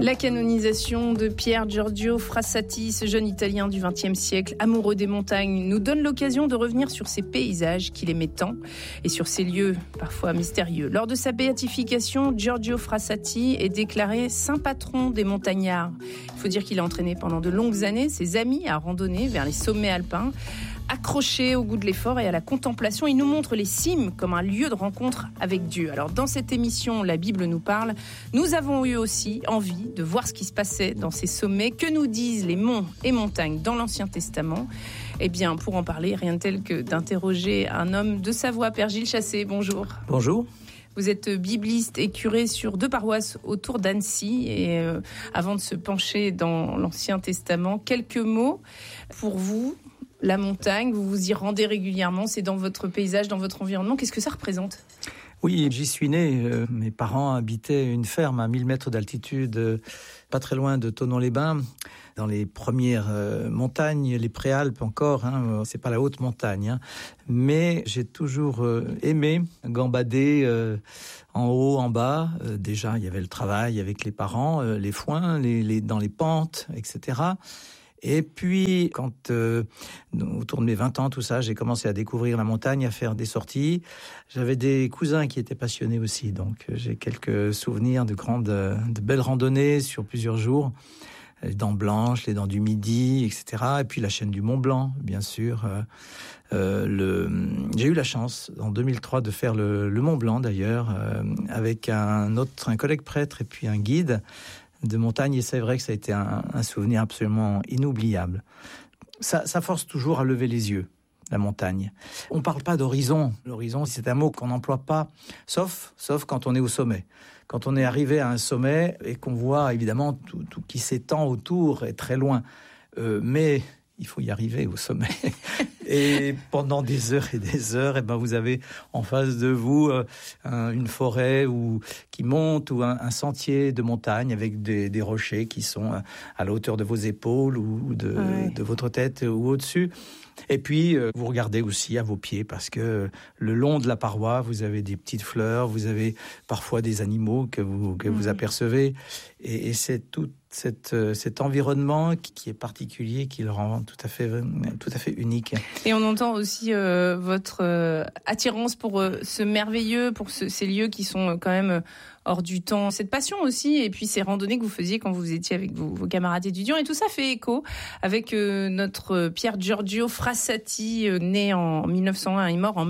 La canonisation de Pier Giorgio Frassati, ce jeune Italien du XXe siècle, amoureux des montagnes, nous donne l'occasion de revenir sur ces paysages qu'il aimait tant et sur ces lieux parfois mystérieux. Lors de sa béatification, Giorgio Frassati est déclaré saint patron des montagnards. Il faut dire qu'il a entraîné pendant de longues années ses amis à randonner vers les sommets alpins. Accroché au goût de l'effort et à la contemplation, il nous montre les cimes comme un lieu de rencontre avec Dieu. Alors dans cette émission, La Bible nous parle, nous avons eu aussi envie de voir ce qui se passait dans ces sommets. Que nous disent les monts et montagnes dans l'Ancien Testament ? Eh bien, pour en parler, rien de tel que d'interroger un homme de Savoie, Père Gilles Chassé. Bonjour. Bonjour. Vous êtes bibliste et curé sur 2 paroisses autour d'Annecy. Et avant de se pencher dans l'Ancien Testament, quelques mots pour vous. La montagne, vous vous y rendez régulièrement, c'est dans votre paysage, dans votre environnement. Qu'est-ce que ça représente ? Oui, j'y suis né. Mes parents habitaient une ferme à 1000 mètres d'altitude, pas très loin de Thonon-les-Bains, dans les premières montagnes, les Préalpes encore. C'est pas la haute montagne, mais j'ai toujours aimé gambader en haut, en bas. Déjà, il y avait le travail avec les parents, les foins, dans les pentes, etc. Et puis, quand, autour de mes 20 ans, tout ça, j'ai commencé à découvrir la montagne, à faire des sorties. J'avais des cousins qui étaient passionnés aussi, donc j'ai quelques souvenirs de belles randonnées sur plusieurs jours. Les Dents Blanches, les Dents du Midi, etc. Et puis la chaîne du Mont Blanc, bien sûr. J'ai eu la chance, en 2003, de faire le Mont Blanc, d'ailleurs, avec un collègue prêtre et puis un guide de montagne, et c'est vrai que ça a été un souvenir absolument inoubliable. Ça force toujours à lever les yeux, la montagne. On ne parle pas d'horizon. L'horizon, c'est un mot qu'on n'emploie pas, sauf quand on est au sommet. Quand on est arrivé à un sommet et qu'on voit évidemment tout qui s'étend autour et très loin. Mais il faut y arriver au sommet. Et pendant des heures et des heures, vous avez en face de vous une forêt qui monte ou un sentier de montagne avec des rochers qui sont à la hauteur de vos épaules ou de votre tête ou au-dessus. Et puis, vous regardez aussi à vos pieds parce que le long de la paroi, vous avez des petites fleurs, vous avez parfois des animaux que vous apercevez. Et c'est tout cet environnement qui est particulier, qui le rend tout à fait unique. Et on entend aussi votre attirance pour ce merveilleux, pour ces lieux qui sont quand même hors du temps. Cette passion aussi, et puis ces randonnées que vous faisiez quand vous étiez avec vos camarades étudiants. Et tout ça fait écho avec notre Pier Giorgio Frassati, né en 1901 et mort en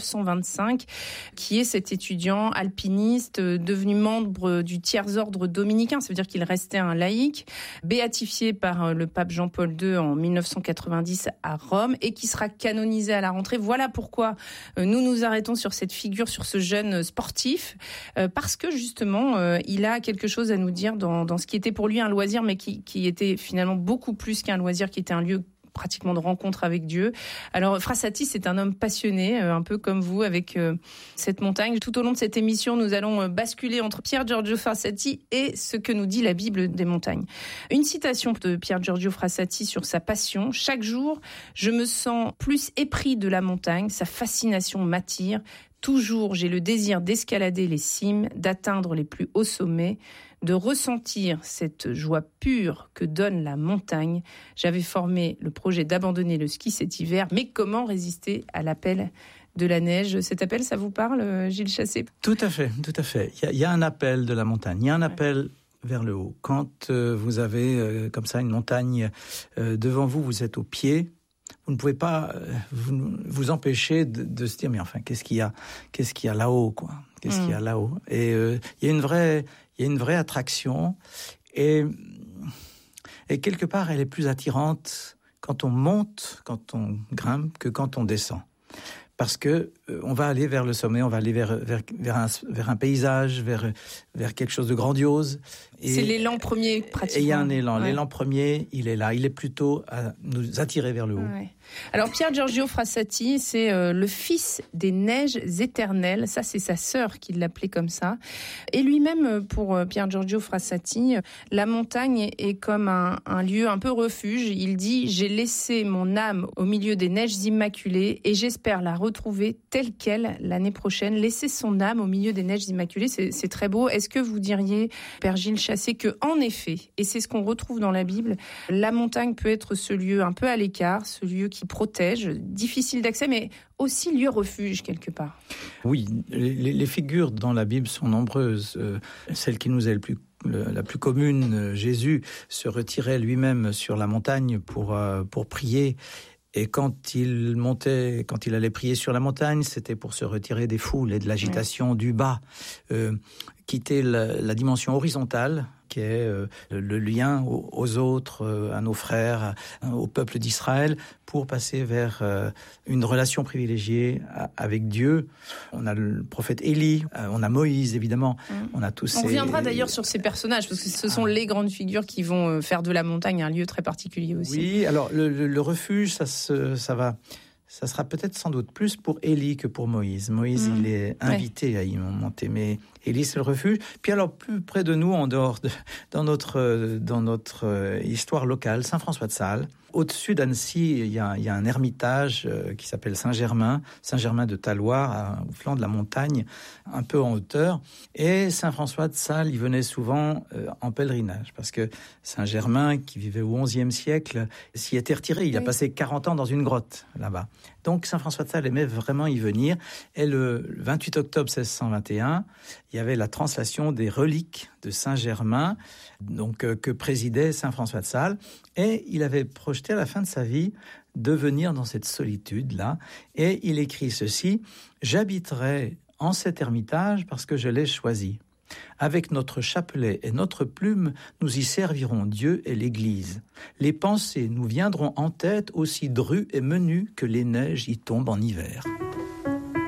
1925, qui est cet étudiant alpiniste devenu membre du tiers-ordre dominicain. Ça veut dire qu'il restait un laïc, béatifié par le pape Jean-Paul II en 1990 à Rome et qui sera canonisé à la rentrée. Voilà pourquoi nous nous arrêtons sur cette figure, sur ce jeune sportif, parce que justement, il a quelque chose à nous dire dans ce qui était pour lui un loisir, mais qui était finalement beaucoup plus qu'un loisir, qui était un lieu pratiquement de rencontre avec Dieu. Alors Frassati, c'est un homme passionné, un peu comme vous, avec cette montagne. Tout au long de cette émission, nous allons basculer entre Pier Giorgio Frassati et ce que nous dit la Bible des montagnes. Une citation de Pier Giorgio Frassati sur sa passion. « Chaque jour, je me sens plus épris de la montagne, sa fascination m'attire. Toujours, j'ai le désir d'escalader les cimes, d'atteindre les plus hauts sommets, de ressentir cette joie pure que donne la montagne. J'avais formé le projet d'abandonner le ski cet hiver, mais comment résister à l'appel de la neige ? » Cet appel, ça vous parle, Gilles Chassé ? Tout à fait, tout à fait. Il y a un appel de la montagne, il y a un appel vers le haut. Quand vous avez comme ça une montagne devant vous, vous êtes au pied. Vous ne pouvez pas vous empêcher de se dire mais enfin qu'est-ce qu'il y a là-haut quoi ? Qu'est-ce qu'il y a là-haut ? Et il y a une vraie attraction et quelque part elle est plus attirante quand on monte, quand on grimpe que quand on descend. Parce que on va aller vers le sommet, on va aller vers un paysage, vers quelque chose de grandiose. Et c'est l'élan premier, pratiquement. Et il y a un élan. Ouais. L'élan premier, il est là. Il est plutôt à nous attirer vers le haut. Ouais. Alors, Pier Giorgio Frassati, c'est le fils des neiges éternelles. Ça, c'est sa sœur qui l'appelait comme ça. Et lui-même, pour Pier Giorgio Frassati, la montagne est comme un lieu un peu refuge. Il dit « J'ai laissé mon âme au milieu des neiges immaculées et j'espère la retrouver tel quel l'année prochaine, laisser son âme au milieu des neiges immaculées. C'est très beau. Est-ce que vous diriez, Père Gilles Chassé, que en effet, et c'est ce qu'on retrouve dans la Bible, la montagne peut être ce lieu un peu à l'écart, ce lieu qui protège, difficile d'accès, mais aussi lieu refuge quelque part? Oui, les figures dans la Bible sont nombreuses. Celle qui nous est la plus commune, Jésus se retirait lui-même sur la montagne pour prier. Et quand il allait prier sur la montagne, c'était pour se retirer des foules et de l'agitation du bas, quitter la dimension horizontale, qui est le lien aux autres, à nos frères, au peuple d'Israël, pour passer vers une relation privilégiée avec Dieu. On a le prophète Élie, on a Moïse, évidemment. On a tous On reviendra d'ailleurs sur ces personnages, parce que ce sont les grandes figures qui vont faire de la montagne un lieu très particulier aussi. Oui, alors le refuge, ça sera peut-être sans doute plus pour Élie que pour Moïse. Moïse, il est invité à y monter, mais Élie, c'est le refuge. Puis alors, plus près de nous, en dehors dans notre histoire locale, Saint-François de Sales. Au-dessus d'Annecy, il y a un ermitage qui s'appelle Saint-Germain de Taloir, au flanc de la montagne, un peu en hauteur. Et Saint-François de Sales, il venait souvent en pèlerinage, parce que Saint-Germain, qui vivait au XIe siècle, s'y était retiré. Il a passé 40 ans dans une grotte, là-bas. Donc Saint-François de Sales aimait vraiment y venir. Et le 28 octobre 1621, il y avait la translation des reliques de Saint-Germain, donc que présidait Saint-François de Sales. Et il avait projeté à la fin de sa vie de venir dans cette solitude-là. Et il écrit ceci: « J'habiterai en cet ermitage parce que je l'ai choisi. Avec notre chapelet et notre plume, nous y servirons Dieu et l'Église. Les pensées nous viendront en tête aussi drues et menues que les neiges y tombent en hiver. »